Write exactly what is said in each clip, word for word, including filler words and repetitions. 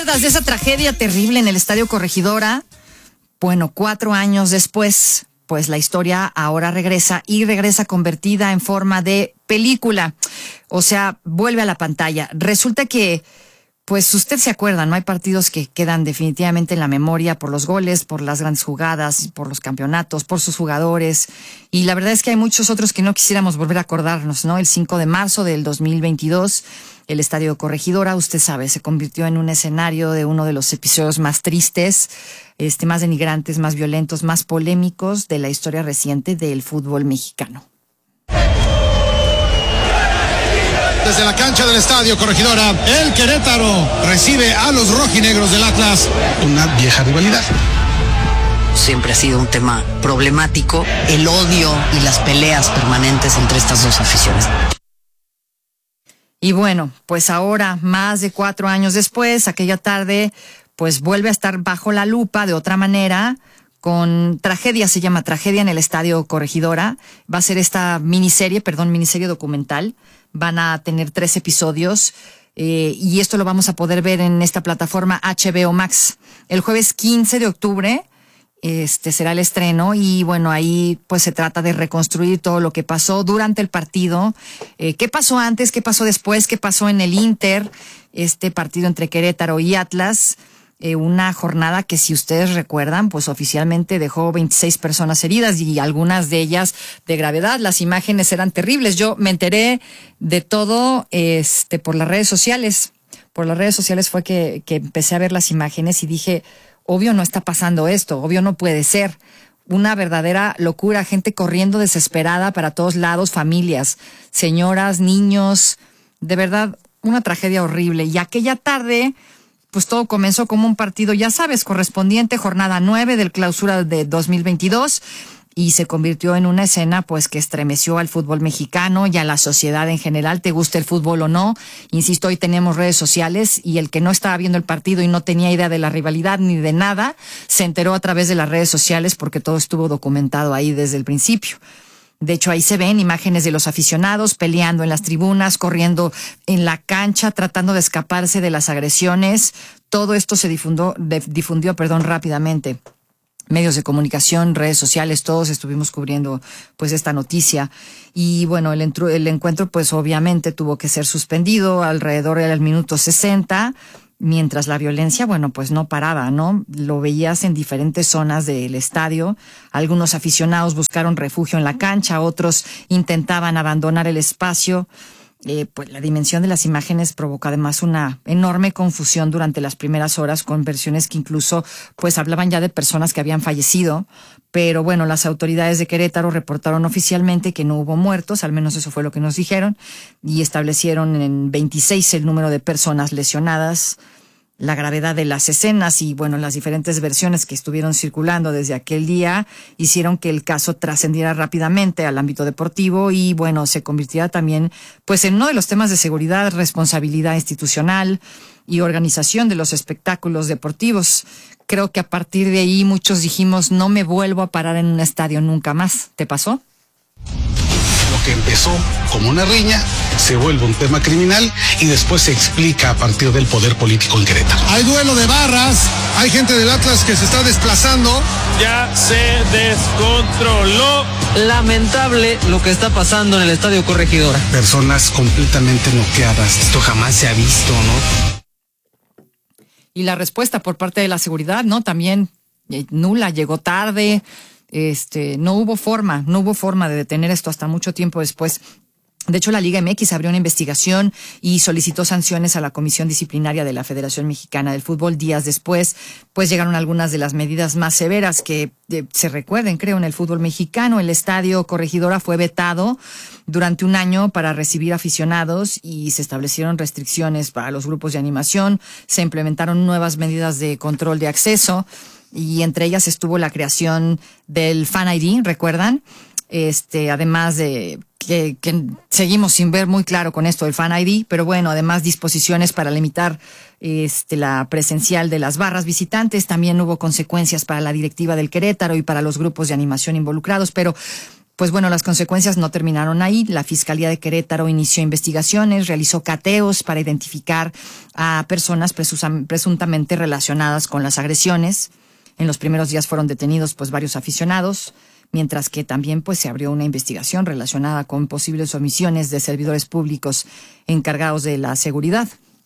acuerdas de esa tragedia terrible en el Estadio Corregidora? Bueno, cuatro años después, pues la historia ahora regresa y regresa convertida en forma de película. O sea, vuelve a la pantalla. Resulta que, pues usted se acuerda, ¿no? Hay partidos que quedan definitivamente en la memoria por los goles, por las grandes jugadas, por los campeonatos, por sus jugadores. Y la verdad es que hay muchos otros que no quisiéramos volver a acordarnos, ¿no? El cinco de marzo del dos mil veintidós, el Estadio Corregidora, usted sabe, se convirtió en un escenario de uno de los episodios más tristes, este, más denigrantes, más violentos, más polémicos de la historia reciente del fútbol mexicano. Desde la cancha del Estadio Corregidora, el Querétaro recibe a los rojinegros del Atlas. Una vieja rivalidad. Siempre ha sido un tema problemático, el odio y las peleas permanentes entre estas dos aficiones. Y bueno, pues ahora, más de cuatro años después, aquella tarde, pues vuelve a estar bajo la lupa de otra manera, con Tragedia, se llama Tragedia en el Estadio Corregidora. Va a ser esta miniserie, perdón, miniserie documental. Van a tener tres episodios eh, y esto lo vamos a poder ver en esta plataforma H B O Max. El jueves quince de octubre este será el estreno y bueno, ahí pues se trata de reconstruir todo lo que pasó durante el partido. Eh, ¿Qué pasó antes? ¿Qué pasó después? ¿Qué pasó en el Inter? Este partido entre Querétaro y Atlas. Eh, una jornada que, si ustedes recuerdan, pues oficialmente dejó veintiséis personas heridas y algunas de ellas de gravedad. Las imágenes eran terribles. Yo me enteré de todo este por las redes sociales. Por las redes sociales fue que, que empecé a ver las imágenes y dije, obvio no está pasando esto, obvio no puede ser. Una verdadera locura, gente corriendo desesperada para todos lados, familias, señoras, niños, de verdad, una tragedia horrible. Y aquella tarde, pues todo comenzó como un partido, ya sabes, correspondiente jornada nueve del clausura de dos mil veintidós y se convirtió en una escena pues que estremeció al fútbol mexicano y a la sociedad en general, te guste el fútbol o no. Insisto, hoy tenemos redes sociales y el que no estaba viendo el partido y no tenía idea de la rivalidad ni de nada, se enteró a través de las redes sociales porque todo estuvo documentado ahí desde el principio. De hecho, ahí se ven imágenes de los aficionados peleando en las tribunas, corriendo en la cancha, tratando de escaparse de las agresiones. Todo esto se difundió, de, difundió, perdón, rápidamente. Medios de comunicación, redes sociales, todos estuvimos cubriendo pues esta noticia. Y bueno, el, entru- el encuentro pues obviamente tuvo que ser suspendido alrededor del minuto sesenta. Mientras la violencia, bueno, pues no paraba, ¿no? Lo veías en diferentes zonas del estadio. Algunos aficionados buscaron refugio en la cancha, otros intentaban abandonar el espacio. Eh, pues la dimensión de las imágenes provoca además una enorme confusión durante las primeras horas, con versiones que incluso pues hablaban ya de personas que habían fallecido. Pero bueno, las autoridades de Querétaro reportaron oficialmente que no hubo muertos, al menos eso fue lo que nos dijeron, y establecieron en veintiséis el número de personas lesionadas. La gravedad de las escenas y, bueno, las diferentes versiones que estuvieron circulando desde aquel día hicieron que el caso trascendiera rápidamente al ámbito deportivo y, bueno, se convirtiera también, pues, en uno de los temas de seguridad, responsabilidad institucional y organización de los espectáculos deportivos. Creo que a partir de ahí muchos dijimos, no me vuelvo a parar en un estadio nunca más. ¿Te pasó? Lo que empezó como una riña se vuelve un tema criminal y después se explica a partir del poder político en Querétaro. Hay duelo de barras, hay gente del Atlas que se está desplazando. Ya se descontroló. Lamentable lo que está pasando en el Estadio Corregidora. Personas completamente noqueadas. Esto jamás se ha visto, ¿no? Y la respuesta por parte de la seguridad, ¿no? También eh, nula, llegó tarde. Este, no hubo forma, no hubo forma de detener esto hasta mucho tiempo después. De hecho, la Liga M X abrió una investigación y solicitó sanciones a la Comisión Disciplinaria de la Federación Mexicana del Fútbol. Días después, pues llegaron algunas de las medidas más severas que eh, se recuerden, creo, en el fútbol mexicano. El Estadio Corregidora fue vetado durante un año para recibir aficionados y se establecieron restricciones para los grupos de animación. Se implementaron nuevas medidas de control de acceso y entre ellas estuvo la creación del Fan I D, ¿recuerdan? Este, además de que, que seguimos sin ver muy claro con esto del Fan I D, pero bueno, además disposiciones para limitar este, la presencial de las barras visitantes. También hubo consecuencias para la directiva del Querétaro y para los grupos de animación involucrados, pero Pues bueno, las consecuencias no terminaron ahí. La Fiscalía de Querétaro inició investigaciones, realizó cateos para identificar a personas presuntamente relacionadas con las agresiones. En los primeros días fueron detenidos pues varios aficionados, mientras que también pues se abrió una investigación relacionada con posibles omisiones de servidores públicos encargados de la seguridad.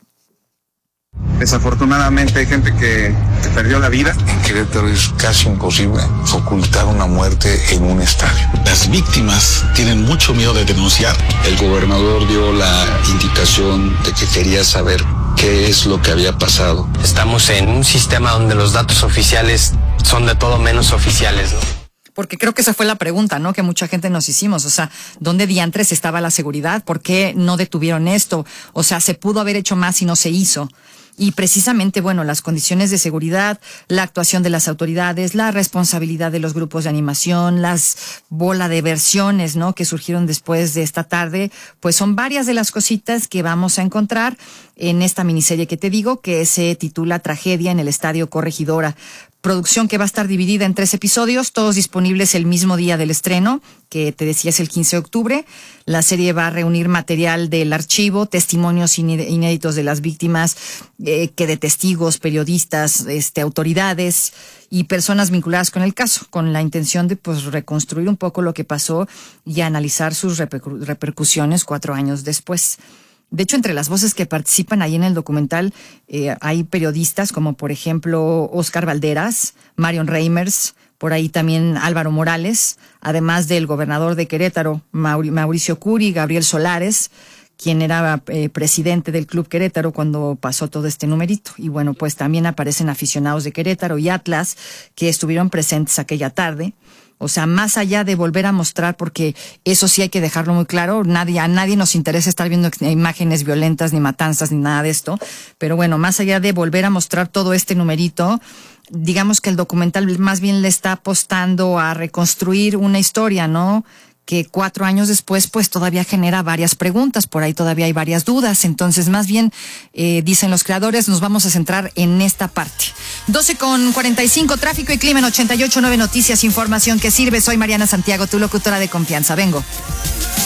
Desafortunadamente hay gente que, que perdió la vida. En Querétaro es casi imposible ocultar una muerte en un estadio. Las víctimas tienen mucho miedo de denunciar. El gobernador dio la indicación de que quería saber qué es lo que había pasado. Estamos en un sistema donde los datos oficiales son de todo menos oficiales, ¿no? Porque creo que esa fue la pregunta, ¿no? Que mucha gente nos hicimos. O sea, ¿dónde diantres estaba la seguridad? ¿Por qué no detuvieron esto? O sea, se pudo haber hecho más y no se hizo. Y precisamente, bueno, las condiciones de seguridad, la actuación de las autoridades, la responsabilidad de los grupos de animación, las bola de versiones, ¿no? Que surgieron después de esta tarde, pues son varias de las cositas que vamos a encontrar en esta miniserie que te digo, que se titula Tragedia en el Estadio Corregidora. Producción que va a estar dividida en tres episodios, todos disponibles el mismo día del estreno, que te decía es el quince de octubre. La serie va a reunir material del archivo, testimonios inéditos de las víctimas, eh, que de testigos, periodistas, este, autoridades y personas vinculadas con el caso, con la intención de pues reconstruir un poco lo que pasó y analizar sus repercu- repercusiones cuatro años después. De hecho, entre las voces que participan ahí en el documental eh, hay periodistas como, por ejemplo, Oscar Valderas, Marion Reimers, por ahí también Álvaro Morales, además del gobernador de Querétaro, Mauri- Mauricio Curi, Gabriel Solares, quien era eh, presidente del Club Querétaro cuando pasó todo este numerito. Y bueno, pues también aparecen aficionados de Querétaro y Atlas que estuvieron presentes aquella tarde. O sea, más allá de volver a mostrar, porque eso sí hay que dejarlo muy claro, nadie, a nadie nos interesa estar viendo imágenes violentas, ni matanzas, ni nada de esto. Pero bueno, más allá de volver a mostrar todo este numerito, digamos que el documental más bien le está apostando a reconstruir una historia, ¿no? Que cuatro años después, pues todavía genera varias preguntas, por ahí todavía hay varias dudas. Entonces, más bien, eh, dicen los creadores, nos vamos a centrar en esta parte. doce con cuarenta y cinco, tráfico y clima en ochenta y ocho punto nueve Noticias, información que sirve. Soy Mariana Santiago, tu locutora de confianza. Vengo.